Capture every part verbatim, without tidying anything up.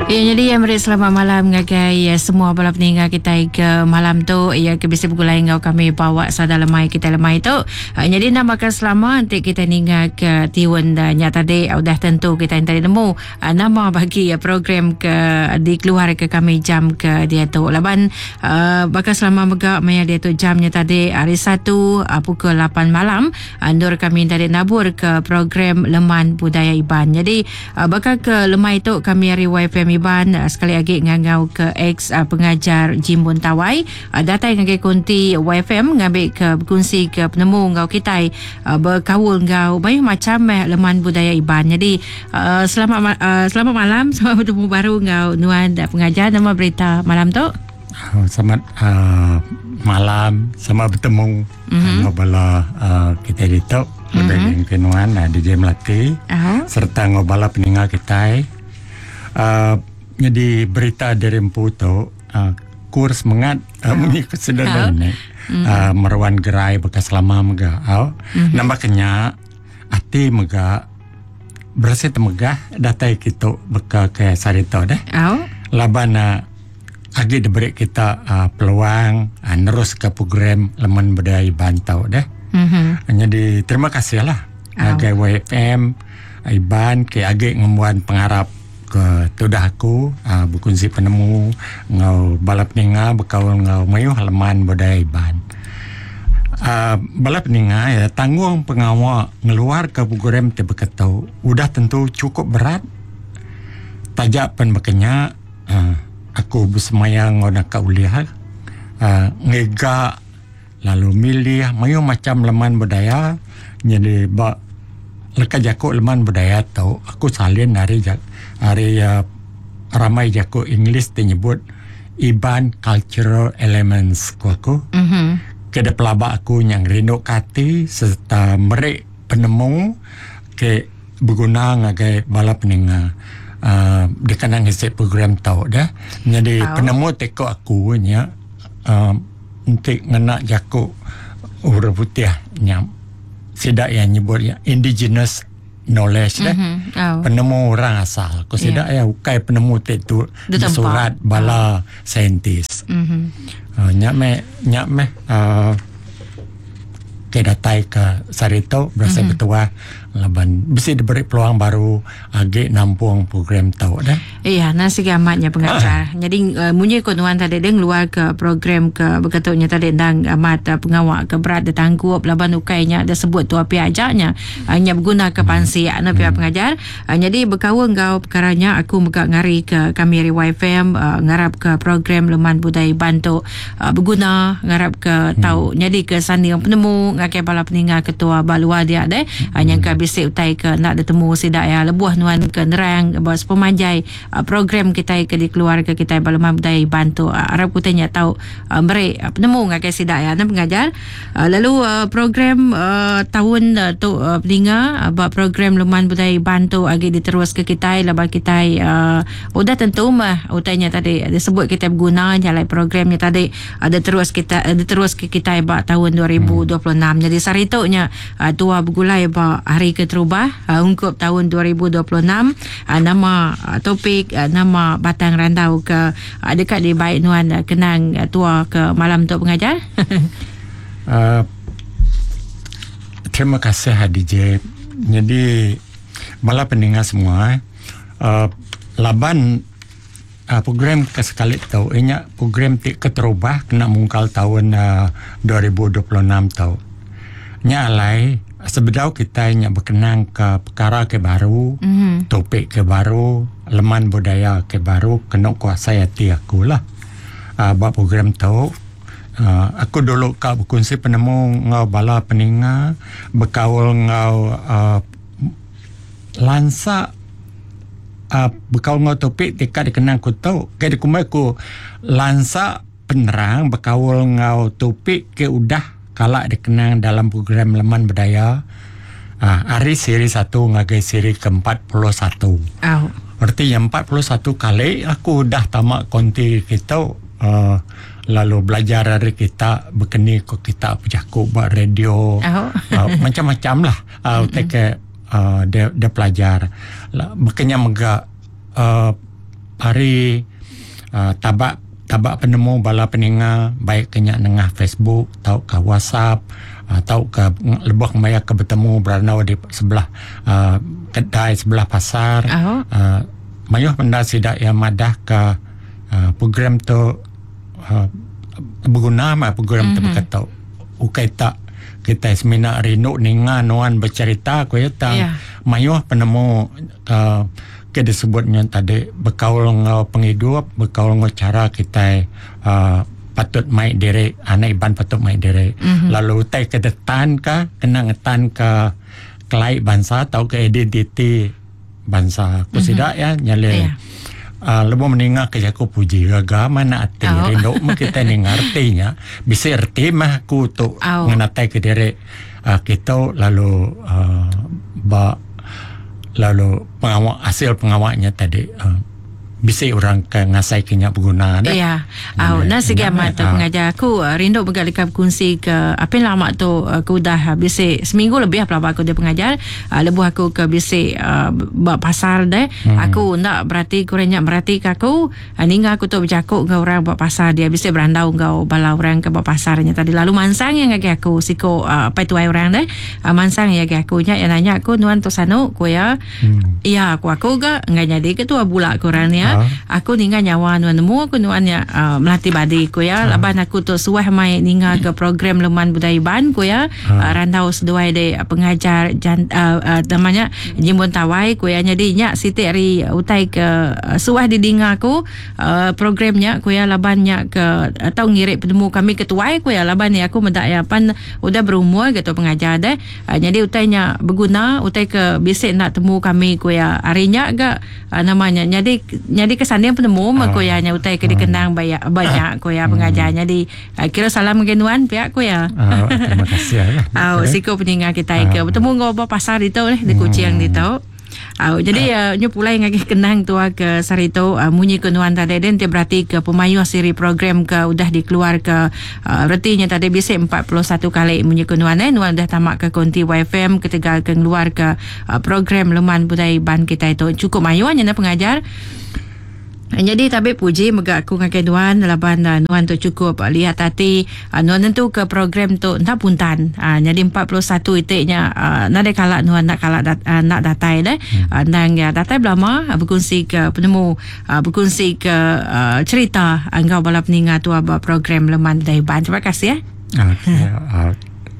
Ya, jadi ya mari selamat malam ngagai ya, semua bala peninggal kita ke malam tu ya ke bisa bergulai ngau kami bawa sada lemai kita lemai tu. Uh, jadi namakan selama nanti kita ningal ke tiwan dan nyata de udah tentu kita tadi nemu uh, nama bagi ya program ke di keluar ke kami jam ke dia tu laban uh, bakal selama mega maya dia tu jamnya tadi hari Sabtu uh, pukul lapan malam andur kami tadi nabur ke program Leman Budaya Iban. Jadi uh, bakal ke lemai tu kami hari Y F M Iban uh, sekali lagi ngangau ke ex uh, pengajar Jimbun Tawai uh, datai ngagai kunti Y F M ngambil ke berkongsi ke penemu ngau kita uh, berkawul ngau banyak macam uh, Leman Budaya Iban. Jadi uh, selamat ma- uh, selamat malam, selamat bertemu baru ngau nuan uh, pengajar nama berita malam tu. Oh, selamat uh, malam, selamat bertemu mm-hmm. ngobala uh, kita itu budaya mm-hmm. kenuan uh, D J Melati uh-huh. serta ngobala peninggal kita. Uh, jadi berita dari Empu tu uh, kurs mengat uh, oh. mengikut sedang ini uh-huh. uh, meruan gerai bekas lama mega oh. uh-huh. Nampaknya hati mega bersih temegah datai kita beka ke sarito deh oh. Laban uh, agi diberi kita uh, peluang uh, nerus ke program Leman Budaya Iban tau deh. Mm-hmm. Jadi terima kasih lah oh. Agi Y F M Iban ke agi ngemuan pengharap ke tudah aku uh, berkongsi penemu ngau balap ninga berkaul ngau mayu Leman Budaya Iban. Uh, balap ninga ya tanggung pengawal ngeluar ke program te beketau udah tentu cukup berat. Tajak pen bekenya uh, aku bersemayang ngona kauliah uh, ngega lalu milih mayu macam Leman Budaya. Jadi ba leka jaku Leman Budaya tau aku salin hari jak hari uh, ramai jaku English menyebut Iban Cultural Elements ku aku. Mm-hmm. Keda pelaba aku yang rindu kati serta merek penemu ke berguna ngagai balap ninga. Uh, dia kena ngisi program tau dah. Jadi oh. penemu teko aku nya uh, untuk ngena jaku urut putih nya sidak yang nyebut ya indigenous knowledge dah. Mm-hmm. Oh. Penemu orang asal. Ko sidak yeah. ya ukai penemu tu di surat bala oh. saintis. Mm-hmm. Uh, nya me nya me uh, ke datai ke sarito berasa mm-hmm. betua laban bisa diberi peluang baru agi nampung program tau dah. Iya, nasi gamatnya pengajar. Uh. Jadi uh, munyi konuan tadi dia keluar ke program ke berkatnya tadi dang amat uh, pengawal ke berat ditanggup laban ukainya ada sebut tu api ajaknya hanya uh, berguna ke pansi hmm. anak pihak hmm. pengajar. Uh, jadi berkawal ngau perkaranya aku megak ngari ke kami Y F M uh, ngarap ke program Leman Budaya Iban tu uh, berguna ngarap ke hmm. tahu jadi ke sani yang penemu ngakai bala peninggal ketua balua dia deh hanya hmm. ke bisik utai ke nak bertemu sidak ya lebuh nuan ke nerang bos pemanjai uh, program kita ke di keluarga kita Leman Budaya Iban tu uh, Arab ku tanya tahu uh, beri uh, penemu ngakai sidak ya nak pengajar uh, lalu uh, program uh, tahun uh, tu uh, peninga uh, program Leman Budaya Iban tu agi diterus ke kita lepas kita uh, udah tentu mah utanya tadi disebut kita berguna jalan programnya tadi ada uh, terus kita ada uh, terus ke kita ba tahun dua ribu dua puluh enam. Jadi saritonya uh, tua bergulai ba hari keterubah uh, ungkup tahun dua ribu dua puluh enam uh, nama uh, topik uh, nama Batang Randau ke uh, dekat di baik nuan uh, kenang uh, tua ke malam tu pengajar. uh, terima kasih D J. Jadi malah pendengar semua uh, laban uh, program kesekali tahu inya program ti keterubah kena mungkal tahun uh, dua ribu dua puluh enam tahu nya alai sebedau kita yang berkenang ke perkara ke baru, mm-hmm. topik ke baru, Leman Budaya ke baru, kena kuasai hati aku lah. Uh, buat program tu, uh, aku dulu kau berkongsi penemu ngau bala peninga, berkaul ngau uh, lansa, uh, berkaul ngau topik tika dikenang ku tahu. Kaya dikumai ku lansa penerang, berkaul ngau topik ke udah kalak dikenang dalam program Leman Budaya uh, hari siri satu ngagai siri ke empat puluh satu. Oh. Berarti yang empat puluh satu kali aku dah tamat konti kita uh, lalu belajar dari kita berkeni ke kita pejaku buat radio. Oh. uh, macam-macam lah uh, take uh, dia, dia pelajar lah, makanya mega uh, hari uh, tabak tabak penemu bala peninga baik kenya nengah Facebook tau ke WhatsApp uh, tau ke lebah maya ke bertemu beranau di sebelah uh, kedai sebelah pasar oh. uh, mayuh benda sidak yang madah ke uh, program tu uh, berguna mah program mm-hmm. tu berkata ukai tak kita semina rindu ninga nuan bercerita ko ya tang yeah. mayuh penemu uh, ke disebutnya tadi berkaul ngau penghidup berkaul ngau cara kita uh, patut mai diri anak iban patut mai diri mm-hmm. lalu tai ke detan ka kena ngetan ke kelai bangsa atau ke identiti bangsa ku sidak mm-hmm. ya nyale yeah. uh, lebih meninggal ke jaku puji agama na ati oh. rindu kita ni ngartinya bisa erti mah ku tu oh. ngenatai ke diri uh, kita lalu uh, ba lalu pengawal hasil pengawalnya tadi uh, bisa orang ke ngasai kenya berguna dah. Ya. Au nah segi amat tu pengajar aku uh, rindu bergalika kongsi ke apa lama tu uh, aku dah bisa seminggu lebih pelabak aku dia pengajar uh, lebuh aku ke bisa uh, buat pasar dah. Hmm. Aku nak berarti kurangnya berarti ke aku uh, ninggal aku tu bercakap dengan orang buat pasar dia bisa berandau ngau bala orang ke buat pasarnya tadi lalu mansang yang ngagi aku siko uh, apa tu orang dah uh, mansang yang ngagi aku nya yang nanya aku nuan tu sanu ko ya. Hmm. Ya aku aku ga ngai jadi ketua bulak korang ni ya. Aku ninggal nyawa nuan nemu aku nuannya uh, melatih badi ko ya. Uh. Laban aku tu suah mai ninggal ke program Leman Budaya Ban ko ya. Uh. Uh, rantau seduai de uh, pengajar jan, uh, uh, namanya Jimbon Tawai ko ya. Jadi nya siti ari utai ke uh, suah didinga aku uh, programnya ko ya labannya ke atau uh, ngirik penemu kami ketuai ko ya laban ni aku mendak ya pan udah berumur gitu pengajar deh. Uh, jadi utainya berguna utai ke bisik nak temu kami ko ya arinya agak uh, namanya. Jadi jadi kesan dia penemu uh, ko ya nya utai ke dikenang banyak banyak ko ya pengajarnya di uh, kira salam genuan pihak ko ya. Uh, terima kasih ya. Au siko peninggal kita uh, ke bertemu ngau pasar itu leh di Kuching itu. Uh, jadi uh, nyo pulai ngagi kenang tua ke sarito uh, munyi kenuan tadi dan berarti ke pemayu siri program ke udah dikeluar ke uh, berarti nya tadi bisa empat puluh satu kali munyi kenuan eh nuan dah tamak ke konti Y F M ketika keluar ke uh, program Leman Budaya Ban kita itu cukup mayuan nya pengajar. Jadi tapi puji mega aku ngakai nuan laban uh, nuan tu cukup uh, lihat hati uh, nuan tentu ke program tu entah puntan uh, jadi empat puluh satu itiknya uh, nak kala nuan nak kala dat, uh, nak datai deh hmm. uh, nang ya datai belama uh, berkongsi ke penemu uh, berkongsi ke uh, cerita engkau uh, balap ninga tu uh, program Leman Budaya Ban. Terima kasih ya. Okay. uh,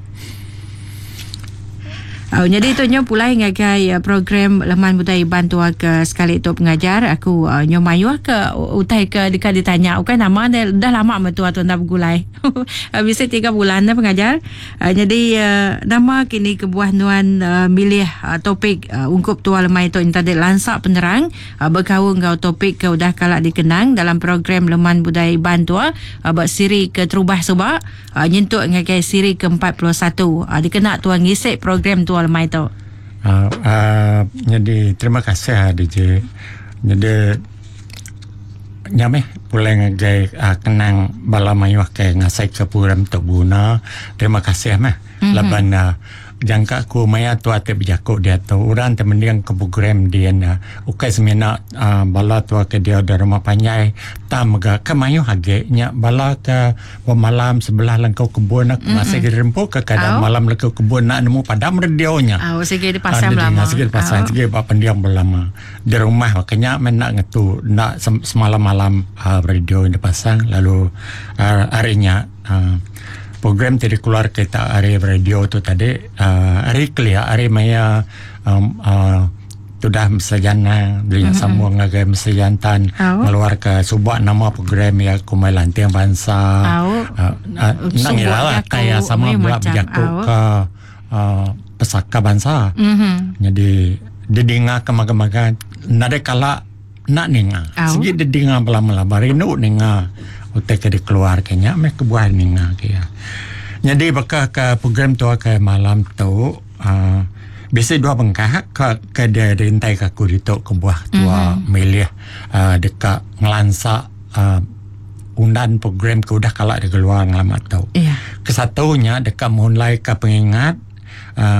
Oh, jadi itu nyo pulai ngagai uh, program Leman Budaya Ban tu ke sekali tu pengajar aku uh, nyo mayu ke utai ke dekat ditanya ukai nama dah, dah lama metua tu nak bergulai bisa tiga bulan dah pengajar uh, jadi uh, nama kini kebuah nuan uh, milih uh, topik uh, ungkup tua lemai tu tadi lansak penerang uh, berkawung ngau topik ke udah kalak dikenang dalam program Leman Budaya Ban tu uh, buat siri ke terubah sebab uh, nyentuk ngagai siri ke empat puluh satu uh, dikena tuan ngisik program tu lemai tu. Uh, uh, jadi terima kasih D J. Jadi nyameh pulai ngagai uh, kenang bala mayuh ke ngasai ke program tu guna. Terima kasih mah. Mm-hmm. Laban uh, jangka ku maya tu ate berjaku dia tu orang temendiang ke program dia na ukai semena uh, bala tu ke dia dari rumah panjai tamaga ke mayu hage nya bala ke malam sebelah langkau kebun nak mm-hmm. masih rempo ke kadang oh. malam langkau kebun nak nemu padam radio nya oh segi di pasar lama segi di pasar segi apa pendiam berlama di rumah makanya men nak ngetu nak semalam malam uh, radio di pasang lalu uh, harinya uh, program tadi keluar kita hari radio tu tadi uh, hari clear hari maya um, uh, tu dah mesajana beli mm-hmm. sambung ngagai mesajantan oh. keluar ke subak nama program ya kumai lantiang bangsa oh. uh, uh, nang iralah kaya sama buat berjaku oh. ke uh, pesaka bangsa mm-hmm. jadi didinga ke maga-maga nade kala nak ninga oh. segi didinga belama bari nu ninga utek ke dikeluar kenya me kebuah ninga kaya. Jadi bakal ke program tu ke malam tu uh, biasa dua bengkah ke ke dia rintai ke kurito kebuah tua mm-hmm. milih uh, dekat ngelansak uh, undan program ke udah kalak dia keluar ngalamat tu. Yeah. Kesatunya dekat mulai ke pengingat uh,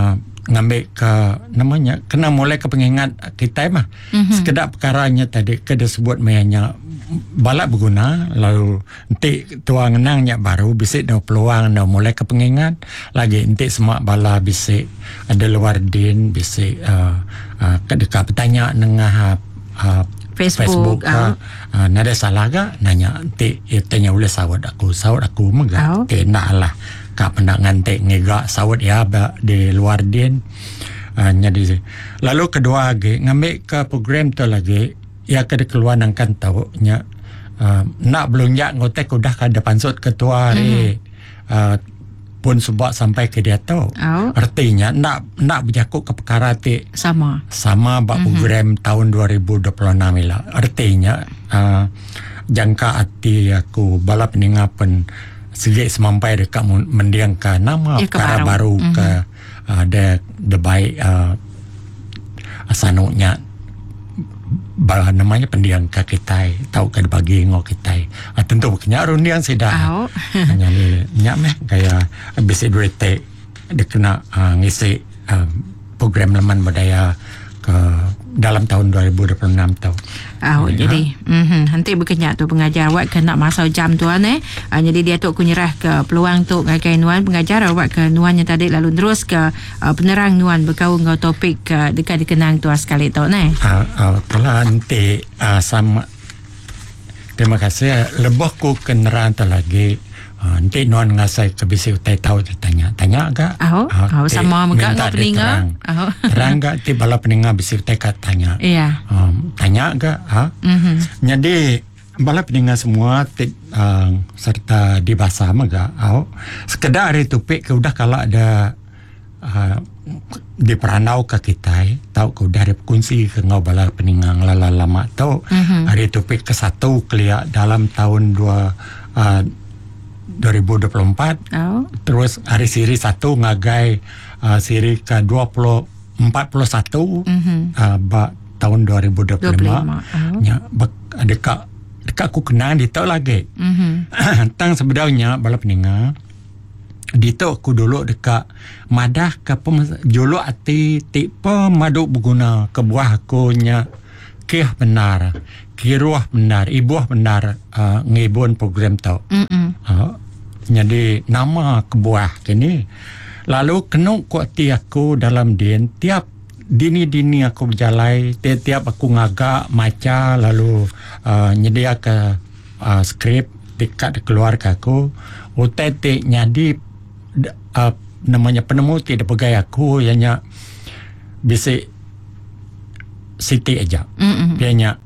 ngambil ke namanya kena mulai ke pengingat kita mah mm-hmm. sekedar perkaranya tadi kada sebut mayanya balap berguna lalu nanti tuang nangnya baru bisik dah peluang dah mulai ke pengingat lagi nanti semua bala bisik ada luar din bisik uh, uh, dekat bertanya nengah uh, Facebook, Facebook uh, uh, nada salah ga nanya nanti ya, tanya oleh sawat aku sawat aku megah oh. kena lah kak pendak ngantek ngegak sawat ya di luar din uh, jadi lalu kedua lagi ngambil ke program tu lagi ya kada keluar nangkan tahu nya uh, nak belum ya ngotek udah kada pansut ketua hari mm-hmm. uh, pun sebab sampai ke dia tu oh. artinya nak nak berjakut ke perkara ti sama sama bak mm-hmm. program tahun dua ribu dua puluh enam lah artinya uh, jangka hati aku balap ningapan segi semampai dekat mendiangkan nama ya, perkara baru mm-hmm. ke uh, de de baik uh, asanunya bah namanya pendiang ke kita tahu ke bagi ngok kita ah, tentu kenya rundian sedah oh. hanya ni nyak meh gaya bisi duit te dia kena uh, ngisi uh, program laman budaya ke dalam tahun dua ribu dua puluh enam tu. Oh, ya. Jadi mhm nanti berkenyak tu pengajar awak kena masa jam tuan eh. Uh, jadi dia tu aku nyerah ke peluang tu ngagai nuan pengajar awak ke nuan yang tadi lalu terus ke uh, penerang nuan berkau ngau topik uh, dekat dikenang tu sekali tu eh. Ah uh, kalau uh, nanti uh, sama terima kasih lebih ku keneran tu lagi. Uh, nanti nuan ngasai ke bisi utai tahu tanya tanya agak oh, uh, oh sama megak ngau peninga oh. terang agak ti bala peninga bisi utai kat tanya iya yeah. um, tanya agak ha mm-hmm. jadi bala peninga semua ti, uh, serta di bahasa megak oh. sekedar hari tupik ke udah kalau ada uh, di peranau ke kita tahu ke udah ada kunci ke ngau bala peninga lala lama tahu mm-hmm. hari tupik ke satu keliak dalam tahun dua uh, dua ribu dua puluh empat oh. terus hari siri satu ngagai uh, siri ke dua puluh empat puluh satu mm-hmm. uh, ba, tahun dua ribu dua puluh lima oh. ya, bak, dekat dekat aku kenal dia tahu lagi mm-hmm. tang sebenarnya bala peninga dia tahu aku dulu dekat madah ke jolo ati tipe madu berguna ke buah aku nya kih benar kiruah benar ibuah benar uh, ngibun program tau mm-hmm. uh, jadi nama kebuah kini lalu kena kuati aku dalam din tiap dini-dini aku berjalan tiap-tiap aku ngagak maca lalu uh, nyedia ke uh, skrip dekat keluarga aku utai nyadi uh, namanya penemu tidak pegai aku ianya bisik Siti aja mm-hmm. bianya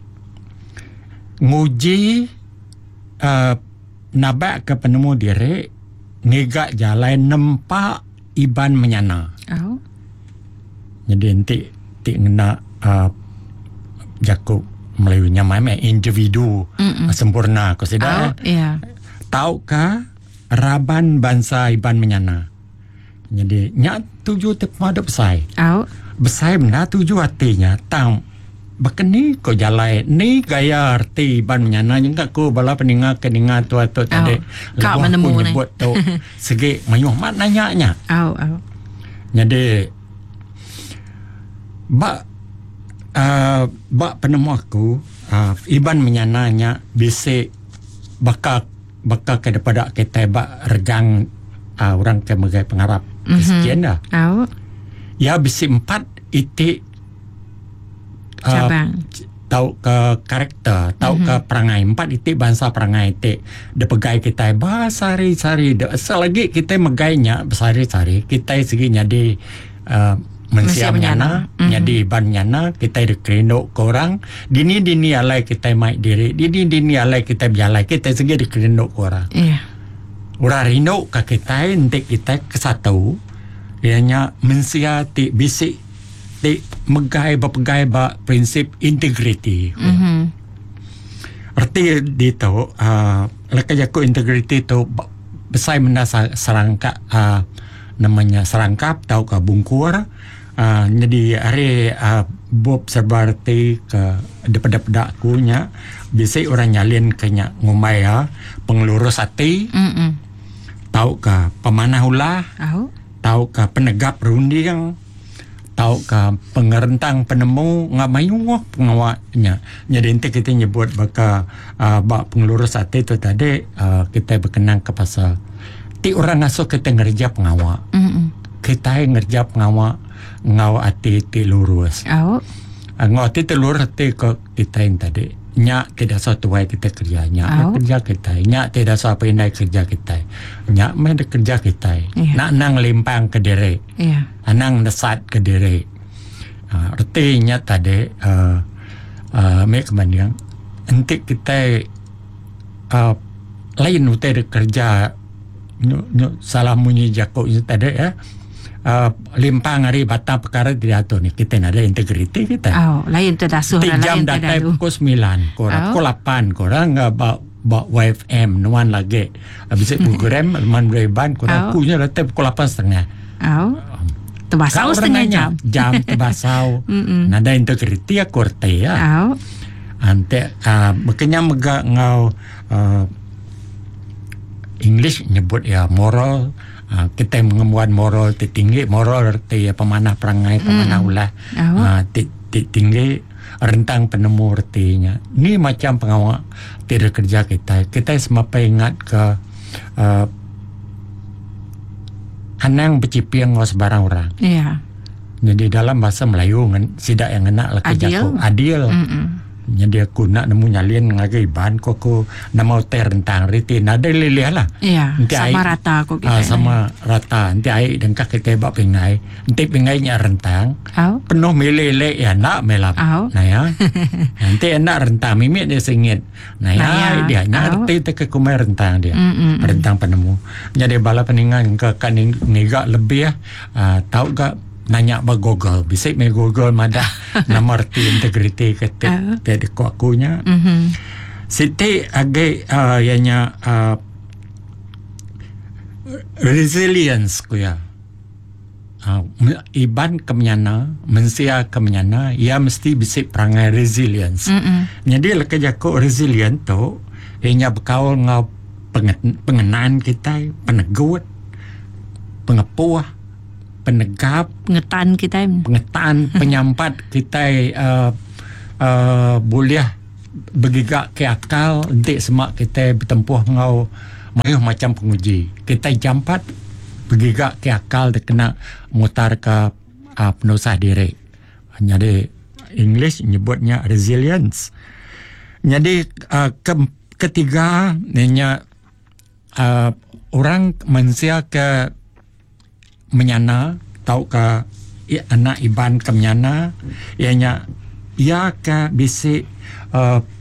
nguji uh, nabak ke penemu diri ngigak jalan nempak iban menyana oh. jadi nanti ti ngena uh, jakub melayunya mai individu mm-mm. sempurna ko sida oh, yeah. tahu ka raban bangsa iban menyana jadi nyak tuju te pada besai oh. besai benda tuju artinya tam bakeni ko jalai ni gaya arti ban menyana juga ko bala peninga keninga tu tu tadi kau menemu ni buat tu segi mayuh mat nanya nya au au jadi ba uh, ba penemu aku uh, iban menyananya bisi bakal bakal ke daripada kita ba regang uh, orang ke megai pengarap Kristian dah au ya bisi empat itik cabang uh, tahu ke karakter tahu mm-hmm. ke perangai empat itu bahasa perangai itu de pegai kita bahasa sari-sari de selagi kita megainya besari-sari kita seginya di uh, mensia menyana mm-hmm. jadi ban nyana kita de kerendok ke orang dini-dini alai kita mai diri dini-dini alai kita bialai kita segi de kerendok ke orang iya yeah. Ura rino ka kita nanti kita ke satu ianya mensia ti bisik di megai berpegai ba prinsip integriti. Mm-hmm. Arti di tu uh, leka jaku integriti tu besai benda serangkap uh, namanya serangkap tau ke bungkur uh, jadi hari uh, bob seperti ke daripada kunya bisa orang nyalin kenya ngumai ya pengelurus hati mm-hmm. tau ke pemanah ulah oh. tau ke penegap runding tahu ke pengerentang penemu ngamayu pengawaknya. Jadi nanti kita nyebut baka uh, bak pengelurus hati itu tadi uh, kita berkenang ke pasal ti orang asuh kita ngerja pengawak. Mm-hmm. Kita ngerja pengawak ngawak hati ti lurus. Oh. Uh, ngawak hati ti lurus hati ke kita yang tadi. Nyak tidak suatu way kita kerja. Nyak oh. kerja kita. Nyak tidak suatu indai kerja kita. Nyak main kerja kita. Yeah. Nak nang limpang ke diri. Yeah. Anang desat ke diri. Uh, artinya tadi uh, uh, mek kemudian nanti kita uh, lain utai kerja nyu, nyu, salah munyi jako itu tadi ya. Uh, limpang hari batang perkara tidak tahu ni kita ada integriti kita. Oh, lain tu dah suara lain. Jam datang pukul sembilan, korang pukul lapan, korang nggak bawa bawa Y F M nuan lagi. Habis program man reban, korang punya datang pukul lapan setengah. Oh, terbasau setengah jam. Jam terbasau. Nada integriti ya korte ya. Oh, ante uh, makanya megak ngau uh, English nyebut ya moral. Uh, kita mengemuan moral tinggi, moral arti ya, pemanah perangai, pemanah mm. ulah oh. uh, tinggi, rentang penemu artinya. Ni macam pengawal tidak kerja kita. Kita semapa ingat ke uh, hanang bercipiang ngau sebarang orang. Yeah. Jadi dalam bahasa Melayu sidak yang enak lah kerja adil. Ko adil. Mm-mm. Jadi aku nak nemu nyalin ngagai ban ko ko nama ter rentang riti nada leleh lah. Iya, sama rata ko kita. Uh, sama rata. Nanti ai dan kak kita bak pengai. Nanti pengainya rentang. Oh. Penuh melele ya nak melap. Oh. Nah ya. Nanti enak rentang mimik dia sengit. Nah ya, nah, ya. Dia nak reti te ke kumai rentang dia. Mm-mm. Rentang penemu. Jadi bala peningan ke kan ngigak lebih ya. Uh, tahu gak nanya ba Google, bisik me Google mada nama arti integriti kata tadi ko akunya. Mm-hmm. Siti agak uh, yanya uh, resilience ko ya. Uh, iban kemenyana, mensia kemenyana, ia mesti bisik perangai resilience. Mm-hmm. Jadi lekas jako resilient tu, ianya berkaul ngau pengenan kita, penegut, pengepuah, penegap, pengetan kita, pengetan, penyampat kita uh, uh, boleh bergigak ke akal, nanti semak kita bertempuh ngau mayuh macam penguji. Kita jampat bergigak ke akal dia kena mutar ke uh, penusah diri. Jadi English nyebutnya resilience. Jadi uh, ke, ketiga ianya uh, orang manusia ke menyana tau ka anak iban ke menyana ianya ia ka bisi uh,